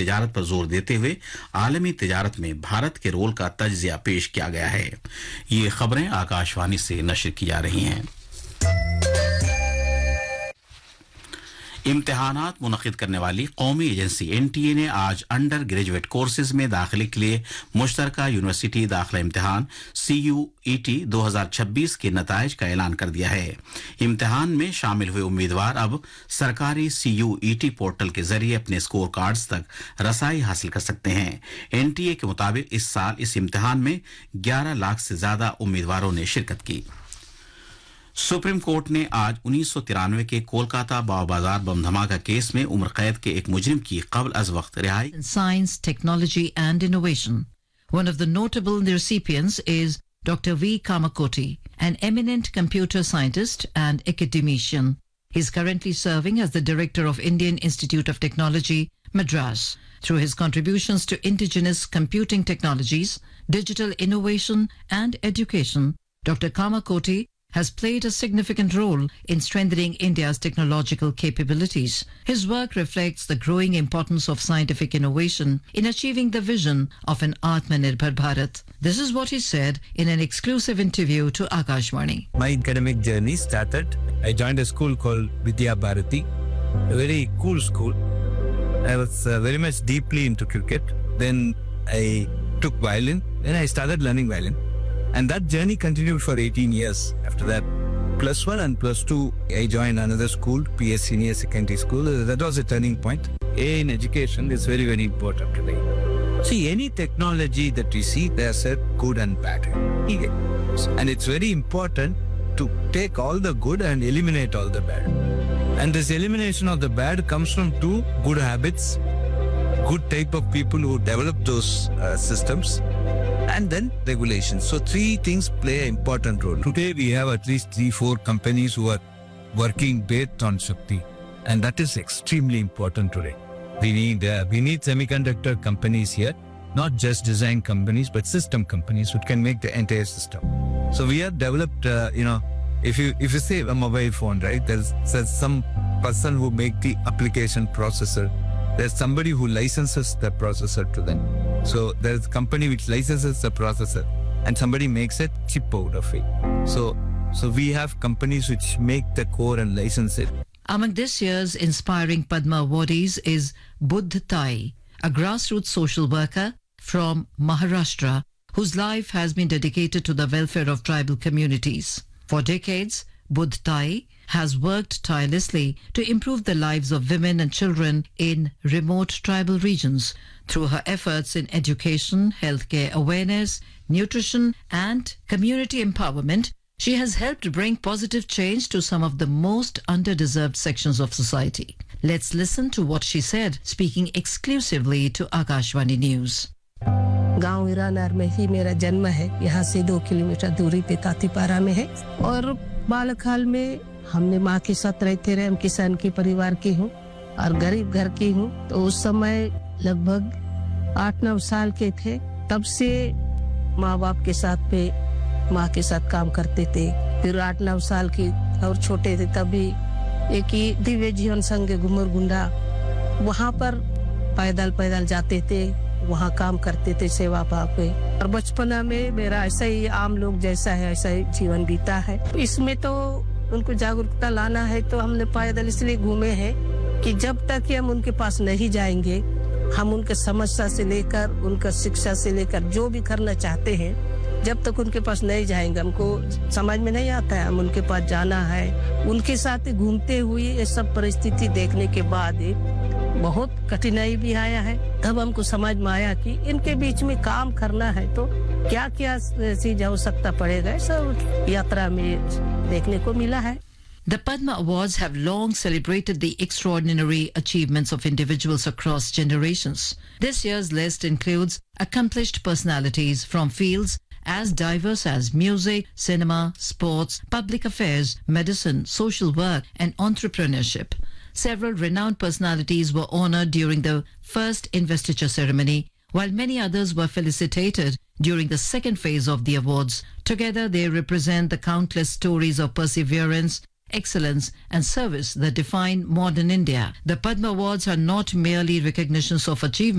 तिजारत पर जोर देते हुए आलमी तिजारत में भारत के रोल का तज्जिया पेश किया गया है। ये खबरें आकाशवाणी से नशर की जा रही हैं। इम्तिहानात मुनक़िद करने वाली कौमी एजेंसी NTA ने आज अंडर ग्रेजुएट कोर्सेज में दाखिले के लिए मुश्तरका यूनिवर्सिटी दाखिला इम्तिहान CUET 2026 के नताइज का ऐलान कर दिया है। इम्तिहान में शामिल हुए उम्मीदवार अब सरकारी CUET पोर्टल के जरिए अपने स्कोर कार्ड्स तक रसाई हासिल कर सकते हैं। NTA के मुताबिक इस साल इस इम्तिहान में 11 लाख से ज्यादा उम्मीदवारों ने शिरकत की। सुप्रीम कोर्ट ने आज 1993 के कोलकाता बाव बाजार बम धमाका केस में उम्र कैद के एक मुजरिम की कबल अज वक्त रिहाई। Science, technology and innovation. One of the notable recipients is Dr. V. Kamakoti, an eminent computer scientist and academician. He is currently serving as the director of Indian Institute of Technology, Madras. Through his contributions to indigenous computing technologies, digital innovation and education, Dr. Kamakoti has played a significant role in strengthening India's technological capabilities. His work reflects the growing importance of scientific innovation in achieving the vision of an Atmanirbhar Bharat. This is what he said in an exclusive interview to Akashvani. My academic journey started. I joined a school called Vidya Bharati, a very cool school. I was very much deeply into cricket. Then I took violin. Then I started learning violin. And that journey continued for 18 years. After that, +1 and +2, I joined another school, PS Senior Secondary School. That was a turning point. A in education is very, very important today. See, any technology that we see, there's a good and bad. And it's very important to take all the good and eliminate all the bad. And this elimination of the bad comes from two good habits, good type of people who develop those systems, and then regulations. So three things play an important role. Today we have at least 3-4 companies who are working based on Shakti, and that is extremely important today. We need semiconductor companies here, not just design companies, but system companies who can make the entire system. So we have developed, if you say a mobile phone, right? There's some person who make the application processor. There's somebody who licenses the processor to them. So there's a company which licenses the processor and somebody makes a chip out of it. So we have companies which make the core and license it. Among this year's inspiring Padma awardees is Buddh Tai, a grassroots social worker from Maharashtra whose life has been dedicated to the welfare of tribal communities. For decades, Buddh Tai has worked tirelessly to improve the lives of women and children in remote tribal regions. Through her efforts in education, healthcare awareness, nutrition, and community empowerment, she has helped bring positive change to some of the most underdeserved sections of society. Let's listen to what she said, speaking exclusively to Akashvani News. गांव ईरानार में ही मेरा जन्म है। यहाँ से 2 kilometre दूरी पे तातीपारा में है और बालकाल में हमने माँ के साथ रहते रहे। हम किसान के परिवार की हूँ और गरीब घर की हूँ। तो उस समय लगभग 8-9 साल के थे, तब से माँ बाप के साथ पे माँ के साथ काम करते थे। फिर 8-9 साल की और छोटे थे तभी एक ही दिव्य जीवन संघ घुमरगुंडा, वहाँ पर पैदल जाते थे, वहाँ काम करते थे सेवा भाव पे। और बचपना में मेरा ऐसा ही आम लोग जैसा है ऐसा ही जीवन बीता है। इसमें तो उनको जागरूकता लाना है, तो हमने पैदल इसलिए घूमे हैं कि जब तक कि हम उनके पास नहीं जाएंगे, हम उनके समस्या से लेकर उनका शिक्षा से लेकर जो भी करना चाहते हैं, जब तक उनके पास नहीं जाएंगे, हमको समझ में नहीं आता है। हम उनके पास जाना है, उनके साथ घूमते हुए ये सब परिस्थिति देखने के बाद बहुत कठिनाई भी आया है। तब हमको समझ में आया कि इनके बीच में काम करना है तो क्या-क्या चीज आवश्यकता पड़ेगा, सब यात्रा में देखने को मिला है। The Padma Awards have long celebrated the extraordinary achievements of individuals across generations. This year's list includes accomplished personalities from fields as diverse as music, cinema, sports, public affairs, medicine, social work, and entrepreneurship. Several renowned personalities were honored during the first investiture ceremony, while many others were felicitated during the second phase of the awards. Together, they represent the countless stories of perseverance, excellence, and service that define modern India. The Padma Awards are not merely recognitions of achievement.